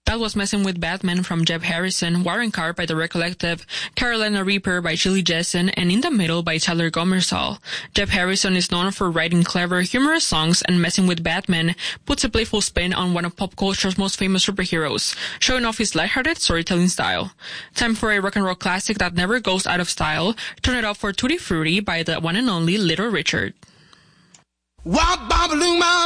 That was Messing with Batman from Jeb Harrison, Warren Carr by The Recollective, Carolina Reaper by Shirley Jackson, and In the Middle by Tyler Gomersall. Jeb Harrison is known for writing clever, humorous songs, and Messing with Batman puts a playful spin on one of pop culture's most famous superheroes, showing off his lighthearted storytelling style. Time for a rock and roll classic that never goes out of style. Turn it up for Tutti Frutti by the one and only Little Richard.